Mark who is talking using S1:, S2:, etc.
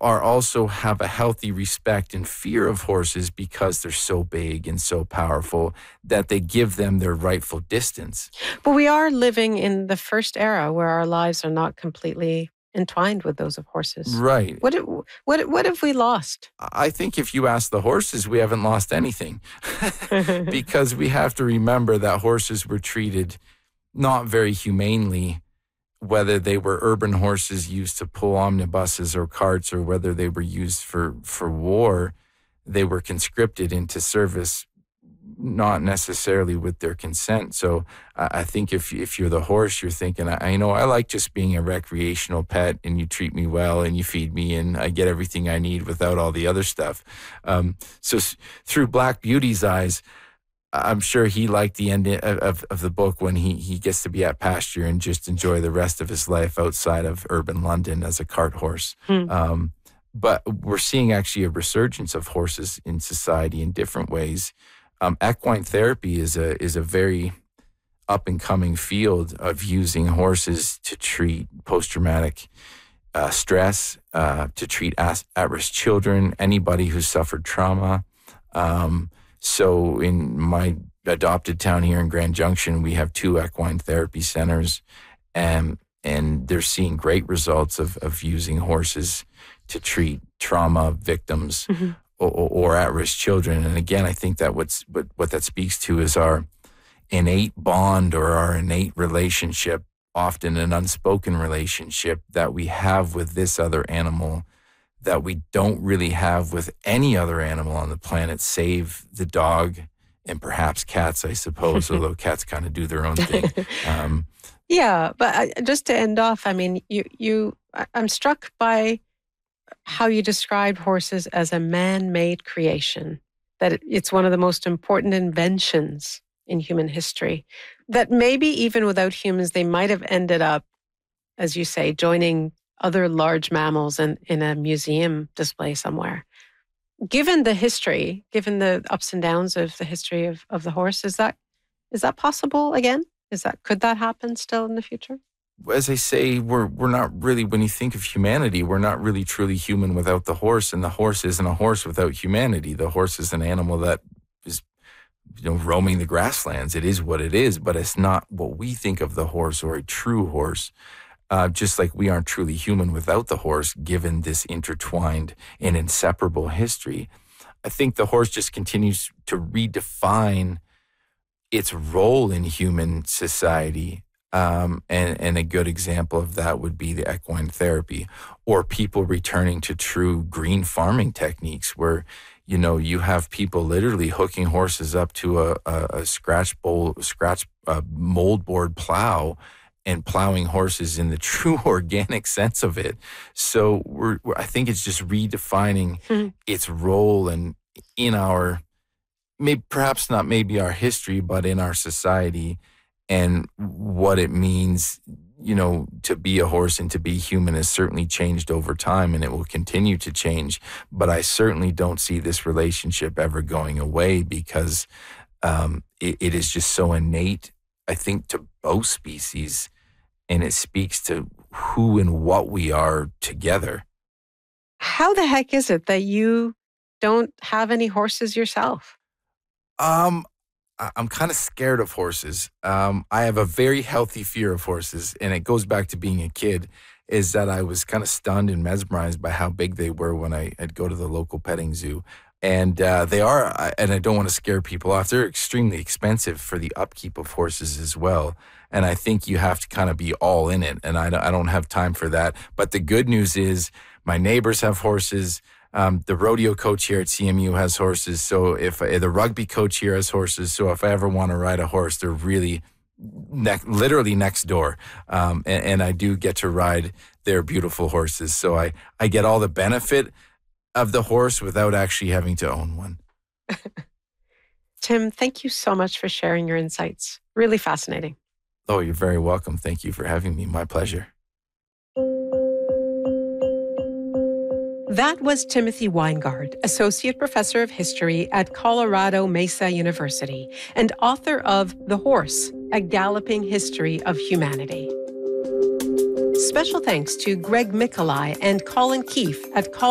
S1: are also have a healthy respect and fear of horses because they're so big and so powerful that they give them their rightful distance.
S2: But we are living in the first era where our lives are not completely entwined with those of horses.
S1: Right.
S2: What have we lost?
S1: I think if you ask the horses, we haven't lost anything because we have to remember that horses were treated not very humanely, whether they were urban horses used to pull omnibuses or carts or whether they were used for war. They were conscripted into service, not necessarily with their consent. So I think if you're the horse, you're thinking, I like just being a recreational pet and you treat me well and you feed me and I get everything I need without all the other stuff. So through Black Beauty's eyes, I'm sure he liked the end of the book when he gets to be at pasture and just enjoy the rest of his life outside of urban London as a cart horse. But we're seeing actually a resurgence of horses in society in different ways. Equine therapy is a very up and coming field of using horses to treat post-traumatic stress, to treat at-risk children, anybody who's suffered trauma. So in my adopted town here in Grand Junction, we have 2 equine therapy centers, and they're seeing great results of using horses to treat trauma victims or at-risk children. And again, I think that what that speaks to is our innate bond or our innate relationship, often an unspoken relationship that we have with this other animal that we don't really have with any other animal on the planet, save the dog and perhaps cats, I suppose, although cats kind of do their own thing.
S2: Yeah, but just to end off, I mean, I'm struck by how you described horses as a man-made creation, that it's one of the most important inventions in human history, that maybe even without humans, they might have ended up, as you say, joining other large mammals in a museum display somewhere. Given the history, given the ups and downs of the history of the horse, is that possible again? Could that happen still in the future?
S1: As I say, we're not really, when you think of humanity, we're not really truly human without the horse, and the horse isn't a horse without humanity. The horse is an animal that is, roaming the grasslands. It is what it is, but it's not what we think of the horse or a true horse. Just like we aren't truly human without the horse, given this intertwined and inseparable history. I think the horse just continues to redefine its role in human society. And a good example of that would be the equine therapy, or people returning to true green farming techniques where, you have people literally hooking horses up to a moldboard plow and plowing horses in the true organic sense of it. So I think it's just redefining its role in our, perhaps not maybe our history, but in our society, and what it means, to be a horse and to be human has certainly changed over time, and it will continue to change. But I certainly don't see this relationship ever going away because it is just so innate, I think, to both species, and it speaks to who and what we are together.
S2: How the heck is it that you don't have any horses yourself?
S1: I'm kind of scared of horses. I have a very healthy fear of horses, and it goes back to being a kid, is that I was kind of stunned and mesmerized by how big they were when I'd go to the local petting zoo. And they are, and I don't want to scare people off, they're extremely expensive for the upkeep of horses as well. And I think you have to kind of be all in it, and I don't have time for that. But the good news is my neighbors have horses. The rodeo coach here at CMU has horses. So if the rugby coach here has horses, so if I ever want to ride a horse, they're really literally next door. And I do get to ride their beautiful horses. So I get all the benefit of the horse without actually having to own one.
S2: Tim, thank you so much for sharing your insights. Really fascinating.
S1: Oh, you're very welcome. Thank you for having me. My pleasure.
S2: That was Timothy Weingard, Associate Professor of History at Colorado Mesa University and author of The Horse, A Galloping History of Humanity. Special thanks to Greg Mikolai and Colin Keefe at